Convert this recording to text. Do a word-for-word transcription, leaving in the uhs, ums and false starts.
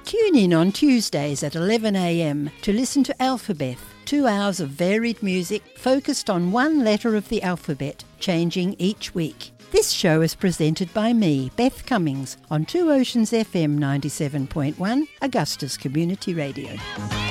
Tune in on Tuesdays at eleven a m to listen to Alphabeth, two hours of varied music focused on one letter of the alphabet, changing each week. This show is presented by me, Beth Cummings, on Two Oceans F M ninety-seven point one, Augusta's Community Radio.